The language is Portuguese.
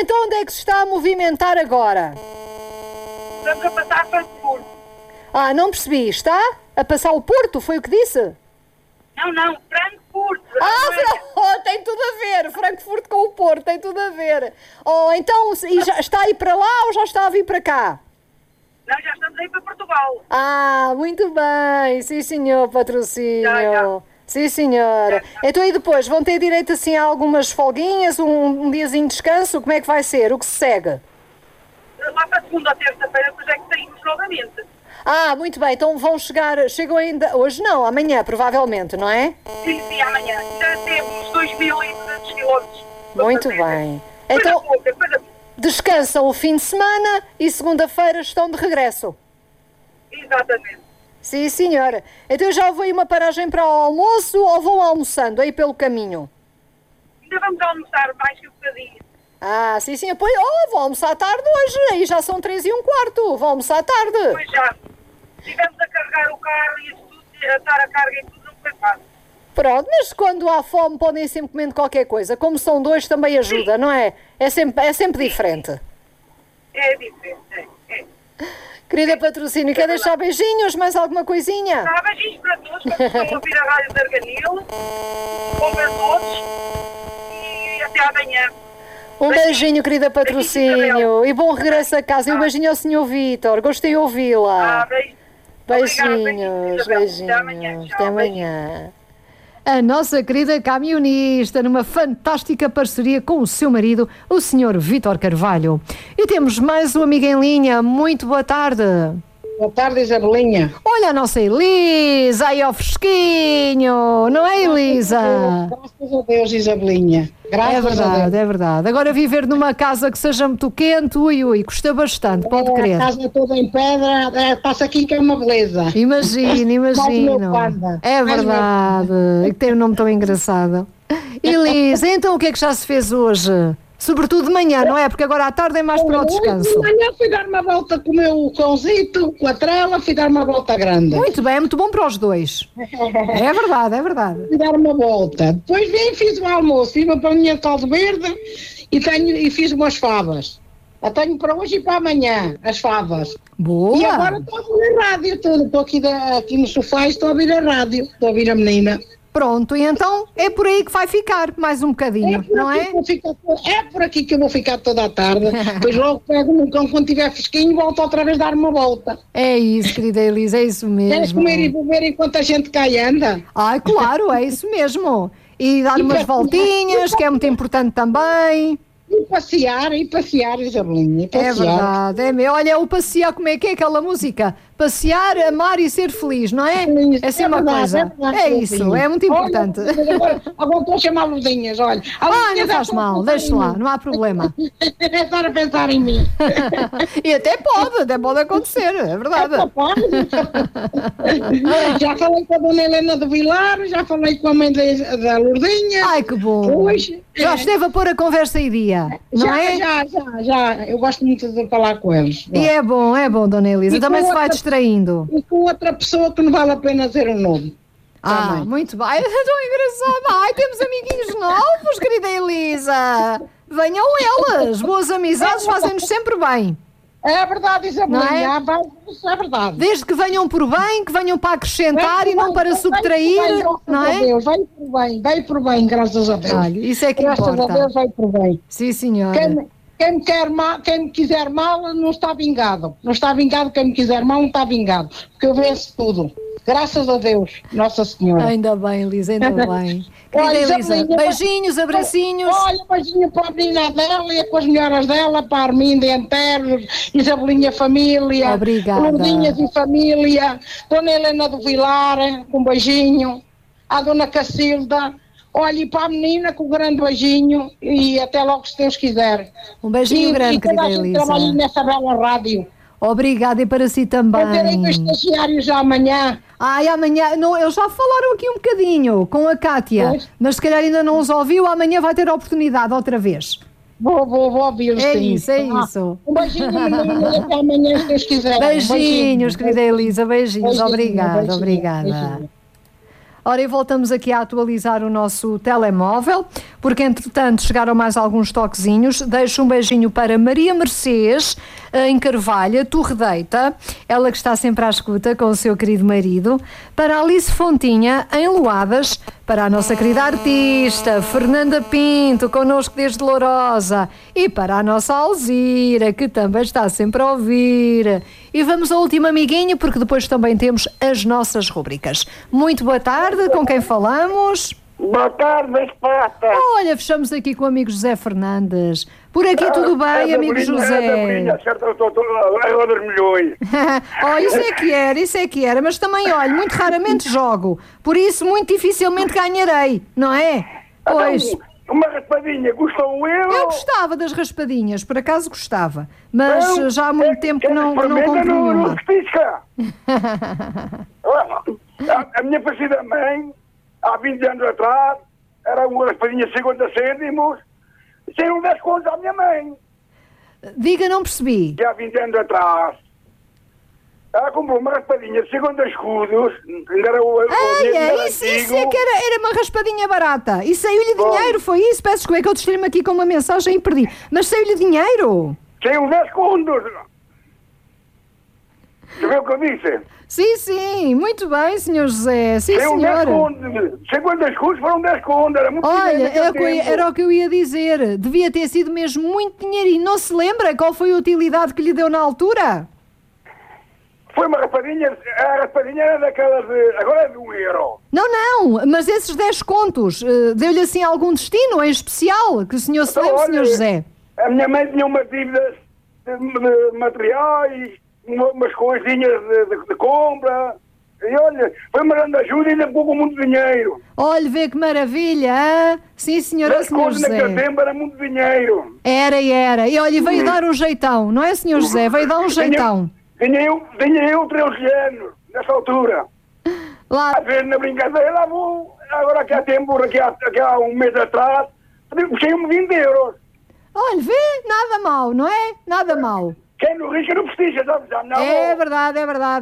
então onde é que se está a movimentar agora? Estamos a passar Frankfurt. Ah, não percebi. Está a passar o Porto, foi o que disse? Não, Frankfurt. Tem tudo a ver. Frankfurt com o Porto, tem tudo a ver. Oh, então, e já está aí para lá ou já está a vir para cá? Não, já estamos aí para Portugal. Ah, muito bem. Sim, senhor, patrocínio. Já. Sim, senhora. Então, e depois, vão ter direito assim a algumas folguinhas, um diazinho de descanso? Como é que vai ser? O que se segue? Lá para segunda ou terça-feira, depois é que saímos novamente. Ah, muito bem. Então chegam ainda, hoje não, amanhã provavelmente, não é? Sim, amanhã. Já temos 2.200 quilómetros. Muito bem. Então, descansam o fim de semana e segunda-feira estão de regresso. Exatamente. Sim, senhora. Então já houve aí uma paragem para o almoço ou vão almoçando aí pelo caminho? Ainda vamos almoçar mais que um bocadinho. Ah, sim, pois, vou almoçar tarde hoje, aí já são 3:15, vou almoçar tarde. Pois já. Estivemos a carregar o carro e isso tudo, a dar a carga e tudo, não foi fácil. Pronto, mas quando há fome podem sempre comendo qualquer coisa. Como são dois também ajuda, não é? É sempre diferente. É diferente, é. Querida patrocínio, quer deixar beijinhos, mais alguma coisinha? Beijinhos para todos, para que estão a ouvir a Rádio de Arganil. Bom para todos e até amanhã. Um beijinho, querida patrocínio, e bom regresso a casa. E um beijinho ao Sr. Vítor, gostei de ouvi-la. Beijinhos. Até amanhã. A nossa querida camionista, numa fantástica parceria com o seu marido, o Sr. Vítor Carvalho. E temos mais um amigo em linha. Muito boa tarde. Boa tarde, Isabelinha. Olha a nossa Elisa, aí ao fresquinho, não é, Elisa? Graças a Deus, Isabelinha. Graças a Deus. É verdade. Agora viver numa casa que seja muito quente, ui, custa bastante, pode crer. A casa toda em pedra, passa aqui que é uma beleza. Imagino. É verdade. E tem um nome tão engraçado. Elisa, então o que é que já se fez hoje? Sobretudo de manhã, não é? Porque agora à tarde é mais para o descanso. De manhã fui dar uma volta com o meu cãozito, com a trela, fui dar uma volta grande. Muito bem, é muito bom para os dois. É verdade. Fui dar uma volta. Depois vim e fiz um almoço, fiz uma paninha de caldo verde e fiz umas favas. A tenho para hoje e para amanhã, as favas. Boa! E agora estou a ouvir a rádio, estou aqui no sofá e estou a ouvir a rádio, estou a ouvir a menina. Pronto, e então é por aí que vai ficar mais um bocadinho, não é? É por aqui que eu vou ficar toda a tarde. Depois logo pego no cão quando estiver fresquinho e volto outra vez dar uma volta. É isso, querida Elisa, é isso mesmo. Queres comer e beber enquanto a gente cá anda? Ai, claro, é isso mesmo. E dar umas voltinhas, que é muito importante também. E passear, Isabelinha. É verdade, é mesmo. Olha, o passear, como é que é aquela música? Passear, amar e ser feliz, não é? É assim uma coisa. É isso, é muito importante. Agora estou a chamar Ludinhas, olha. Não faz mal, deixa lá, não há problema. É estar a pensar em mim. E até pode acontecer, é verdade. Já falei com a dona Helena do Vilar, já falei com a mãe da Lourdinha. Ai, que bom. Hoje, já esteve a pôr a conversa em dia, não é? Já. Eu gosto muito de falar com eles. E é bom, dona Elisa. Também se vai distraindo. E com outra pessoa que não vale a pena dizer o nome. Também. Muito bem. Tão engraçado. Ai, temos amiguinhos novos, querida Elisa. Venham elas. Boas amizades fazem-nos sempre bem. É verdade, Isabelinha. É verdade. Desde que venham por bem, que venham para acrescentar e não para subtrair, não é? Deus, vai por bem, graças a Deus. Olha, isso é que importa. Graças a Deus, vai por bem. Sim, senhora. Quem me quiser mal não está vingado. Não está vingado, quem me quiser mal não está vingado. Porque eu venço tudo. Graças a Deus, Nossa Senhora. Ainda bem, Elisa, ainda bem. Querida Elisa, beijinhos, abracinhos. Olha, beijinho para a menina dela e com as melhoras dela, para a Arminda e Anteros, Isabelinha Família. Obrigada. Lourdinhas e Família, Dona Helena do Vilar, um beijinho. A Dona Cacilda. Olha, e para a menina com um grande beijinho e até logo se Deus quiser. Um beijinho grande, querida Elisa. Trabalho nessa bela rádio. Obrigada e para si também. Vou ter aí dois estagiários já amanhã. Ai, amanhã, não, eles já falaram aqui um bocadinho com a Cátia, pois. Mas se calhar ainda não os ouviu, amanhã vai ter a oportunidade outra vez. Vou ouvir-los. É isso. Um beijinho, menina, e até amanhã se Deus quiser. Beijinhos, querida Elisa, beijinhos. Obrigada. Beijinho. Ora, e voltamos aqui a atualizar o nosso telemóvel, porque entretanto chegaram mais alguns toquezinhos. Deixo um beijinho para Maria Mercedes, em Carvalho, Torredeita, ela que está sempre à escuta com o seu querido marido. Para Alice Fontinha, em Loadas. Para a nossa querida artista, Fernanda Pinto, connosco desde Lourosa. E para a nossa Alzira, que também está sempre a ouvir. E vamos ao último amiguinho, porque depois também temos as nossas rúbricas. Muito boa tarde, com quem falamos? Boa tarde, Espata. Olha, fechamos aqui com o amigo José Fernandes. Por aqui tudo bem, amigo José? Agora milhões. Oh, isso é que era, mas também, olha, muito raramente jogo, por isso muito dificilmente ganharei, não é? Pois. Então, uma raspadinha custa €1. Eu gostava das raspadinhas, por acaso gostava, mas Não, já há muito tempo que não compro nenhuma. Não a minha parecida mãe, há 20 anos atrás, era uma raspadinha de 50 cêntimos, saiu 10 contos à minha mãe. Diga, não percebi. E há 20 anos atrás, ela comprou uma raspadinha de 50 escudos, ainda era o isso é que era uma raspadinha barata. E saiu-lhe dinheiro, foi isso? Peço desculpa, é que eu distraí-me aqui com uma mensagem e perdi. Mas saiu-lhe dinheiro? Saiu 10 contos. Você viu o que eu disse? Sim, muito bem, senhor José. Sim, saiu senhora. 10 contos. 50 escudos foram 10 contos. Era muito Olha, dinheiro era o que eu ia dizer. Devia ter sido mesmo muito dinheiro. E não se lembra qual foi a utilidade que lhe deu na altura? Foi uma raspadinha, a raspadinha era daquelas de, agora é de €1. Não, mas esses 10 contos, deu-lhe assim algum destino em especial, que o senhor se lembre, Olha, senhor José? A minha mãe tinha umas dívidas de materiais, umas coisinhas de compra, e olha, foi uma grande ajuda e ainda pôs com muito dinheiro. Olha, vê que maravilha, hein? Sim, senhora, As senhor coisas José. naquele tempo era muito dinheiro. Era. E olha, veio dar um jeitão, não é, senhor José? Veio dar um jeitão. Tinha eu 13 anos, nessa altura. Lá. Às vezes na brincadeira, lá vou, agora aqui há tempo, aqui há um mês atrás, puxei-me €20. Olha, vê, nada mal, não é? Nada mal. Quem não risca não precisa, sabe? É verdade.